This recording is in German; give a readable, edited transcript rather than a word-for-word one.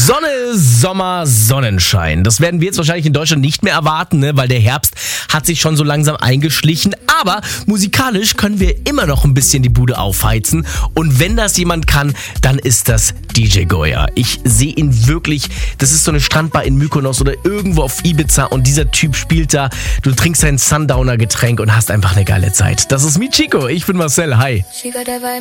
Sonne, Sommer, Sonnenschein. Das werden wir jetzt wahrscheinlich in Deutschland nicht mehr erwarten, ne? Weil der Herbst hat sich schon so langsam eingeschlichen. Aber musikalisch können wir immer noch ein bisschen die Bude aufheizen. Und wenn das jemand kann, dann ist das DJ Goya. Ich sehe ihn wirklich, das ist so eine Strandbar in Mykonos oder irgendwo auf Ibiza und dieser Typ spielt da. Du trinkst ein Sundowner-Getränk und hast einfach eine geile Zeit. Das ist Michiko, ich bin Marcel, hi.